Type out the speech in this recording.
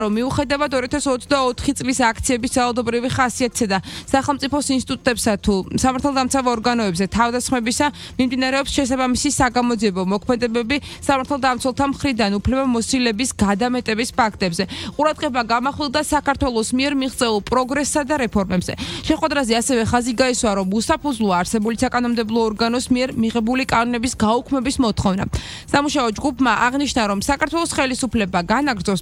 რომ მიუხედავად 2024 წლის აქციების ძალადობრივი ხასიათისა და სახელმწიფოს ინსტიტუტებსა თუ სამართალდამცავ ორგანოებზე თავდასხმებისა მიმდინარეობს შესაბამისი საგამოძიებო მოქმედებები სამართალდამცველთა მხრიდან უფლებამოსილების გადამეტების ფაქტებზე. ყურადღება გამახვილდა საქართველოს მიერ მიღწეულ პროგრესსა და რეფორმებზე. შეხვედრაზე ასევე ხაზი გაისვა, რომ უსაფუძვლოა არსებული საკანონმდებლო ორგანოს მიერ მიღებული კანონების გაუქმების მოთხოვნა. სამუშაო ჯგუფმა აღნიშნა, რომ საქართველოს ხელისუფლება განაგრძობს